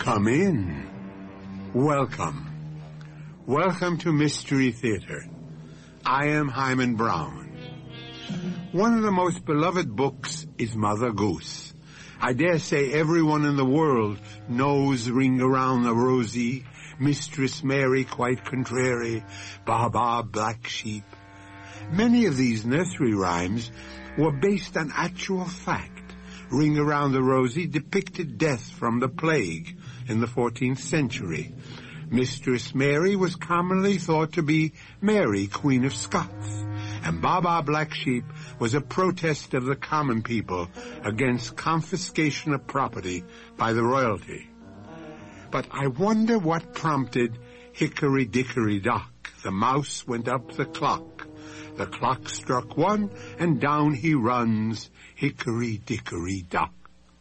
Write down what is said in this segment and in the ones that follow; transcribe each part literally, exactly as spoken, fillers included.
Come in. Welcome. Welcome to Mystery Theater. I am Hyman Brown. One of the most beloved books is Mother Goose. I dare say everyone in the world knows Ring Around the Rosie, Mistress Mary Quite Contrary, Baa Baa Black Sheep. Many of these nursery rhymes were based on actual fact. Ring Around the Rosie depicted death from the plague in the fourteenth century. Mistress Mary was commonly thought to be Mary, Queen of Scots, and Baa Baa Black Sheep was a protest of the common people against confiscation of property by the royalty. But I wonder what prompted Hickory Dickory Dock. The mouse went up the clock. The clock struck one, and down he runs, Hickory Dickory Dock.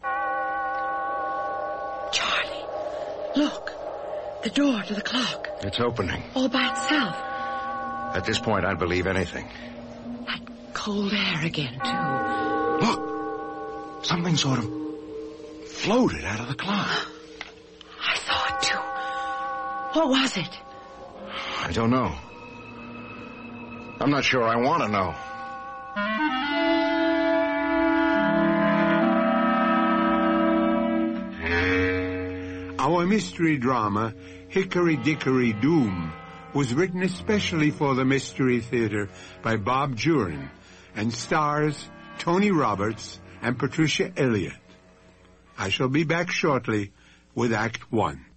Charlie, look. The door to the clock. It's opening. All by itself. At this point, I'd believe anything. That cold air again, too. Look! Something sort of floated out of the clock. I saw it, too. What was it? I don't know. I'm not sure I want to know. Our mystery drama, Hickory Dickory Doom, was written especially for the Mystery Theater by Bob Jurin and stars Tony Roberts and Patricia Elliott. I shall be back shortly with Act One.